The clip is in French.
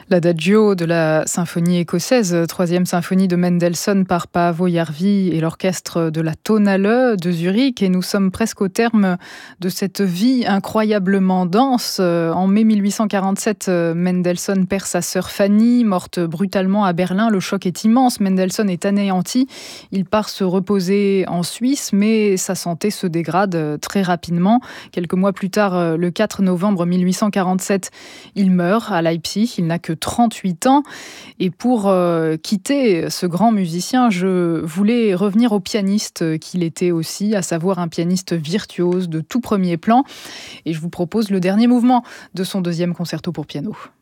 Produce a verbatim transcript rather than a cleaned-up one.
L'adagio de la symphonie écossaise, troisième symphonie de Mendelssohn par Paavo Järvi et l'orchestre de la Tonhalle de Zurich. Et nous sommes presque au terme de cette vie incroyablement dense. En mai mille huit cent quarante-sept, Mendelssohn perd sa sœur Fanny, morte brutalement à Berlin. Le choc est immense. Mendelssohn est anéanti. Il part se reposer en Suisse, mais sa santé se dégrade très rapidement. Quelques mois plus tard, le quatre novembre mille huit cent quarante-sept, il meurt à Leipzig. Il n'a que trente-huit ans. Et pour euh, quitter ce grand musicien, je voulais revenir au pianiste qu'il était aussi, à savoir un pianiste virtuose de tout premier plan. Et je vous propose le dernier mouvement de son deuxième concerto pour piano.